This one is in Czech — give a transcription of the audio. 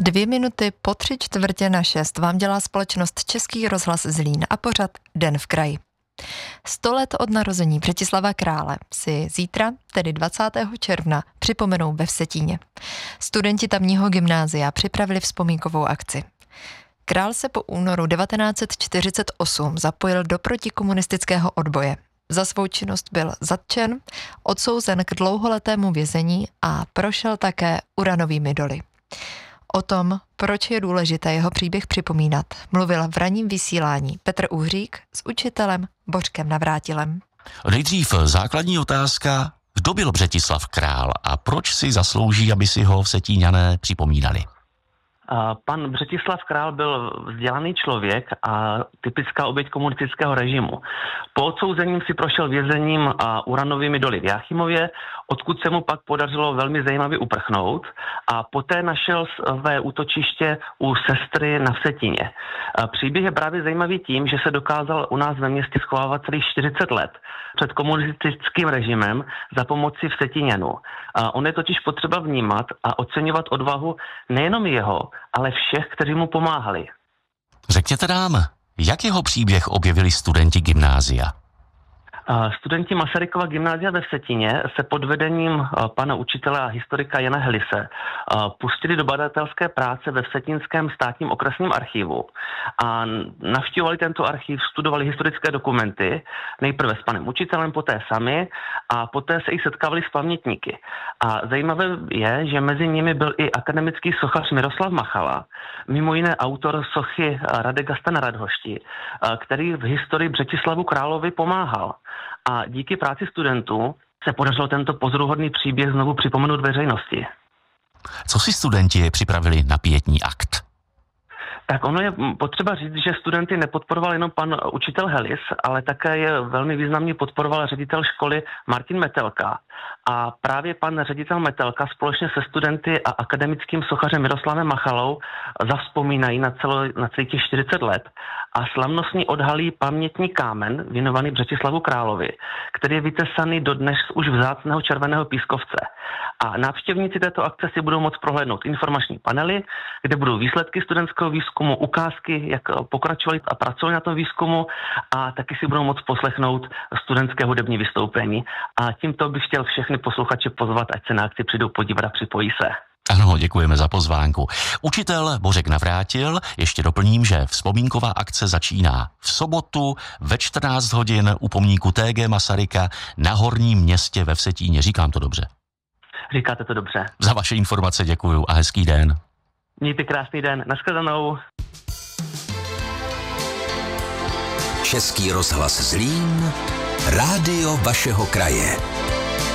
2 minuty po 5:45 vám dělá společnost Český rozhlas Zlín a pořad Den v kraji. 100 let od narození Břetislava Krále si zítra, tedy 20. června, připomenou ve Vsetíně. Studenti tamního gymnázia připravili vzpomínkovou akci. Král se po únoru 1948 zapojil do protikomunistického odboje. Za svou činnost byl zatčen, odsouzen k dlouholetému vězení a prošel také uranovými doly. O tom, proč je důležité jeho příběh připomínat, mluvil v ranním vysílání Petr Uhřík s učitelem Bořkem Navrátilem. Nejdřív základní otázka, kdo byl Břetislav Král a proč si zaslouží, aby si ho Vsetíňané připomínali? Pan Břetislav Král byl vzdělaný člověk a typická oběť komunistického režimu. Po odsouzením si prošel vězením a uranovými doly v Jáchymově, odkud se mu pak podařilo velmi zajímavě uprchnout a poté našel své útočiště u sestry na Vsetíně. Příběh je právě zajímavý tím, že se dokázal u nás ve městě schovávat celých 40 let před komunistickým režimem za pomoci Vsetíňanů. On je totiž potřeba vnímat a oceňovat odvahu nejenom jeho, ale všech, kteří mu pomáhali. Řekněte nám, jak jeho příběh objevili studenti gymnázia? Studenti Masarykova gymnázia ve Vsetíně se pod vedením pana učitele a historika Jana Helise pustili do badatelské práce ve Vsetínském státním okresním archivu a navštívovali tento archiv, studovali historické dokumenty, nejprve s panem učitelem, poté sami a poté se i setkávali s pamětníky. A zajímavé je, že mezi nimi byl i akademický sochař Miroslav Machala, mimo jiné autor sochy Radegasta na Radhošti, který v historii Břetislavu Královi pomáhal. A díky práci studentů se podařilo tento pozoruhodný příběh znovu připomenout veřejnosti. Co si studenti připravili na pietní akt? Tak ono je potřeba říct, že studenty nepodporoval jenom pan učitel Helis, ale také je velmi významně podporoval ředitel školy Martin Metelka. A právě pan ředitel Metelka společně se studenty a akademickým sochařem Miroslavem Machalou zavzpomínají na celých těch 40 let a slavnostně odhalí pamětní kámen věnovaný Břetislavu Královi, který je vytesaný dodnes už vzácného červeného pískovce. A návštěvníci této akce si budou moct prohlédnout informační panely, kde budou výsledky studentského výzkumu, ukázky, jak pokračovali a pracovali na tom výzkumu a taky si budou moct poslechnout studentské hudební vystoupení. A tímto bych chtěl všechny posluchače pozvat, ať se na akci přijdou podívat a připojí se. Ano, děkujeme za pozvánku. Učitel Bořek Navrátil, ještě doplním, že vzpomínková akce začíná v sobotu ve 14 hodin u pomníku T.G. Masaryka na Horním Městě ve Vsetíně. Říkám to dobře? Říkáte to dobře. Za vaše informace děkuju a hezký den. Mějte krásný den. Nashledanou. Český rozhlas Zlín, rádio vašeho kraje.